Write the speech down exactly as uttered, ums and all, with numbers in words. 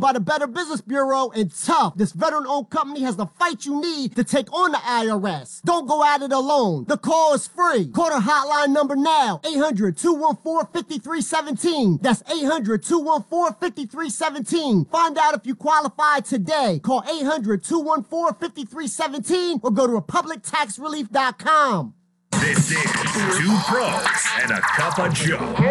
by the Better Business Bureau, and Tough, this veteran-owned company, has the fight you need to take on the I R S. Don't go at it alone. The call is free. Call the hotline number now, eight hundred, two one four, five three one seven. That's eight hundred, two one four, five three one seven. Find out if you qualify today. Call eight hundred, two one four, five three one seven or go to republic tax relief dot com. This is Two Pros and a Cup of Joe.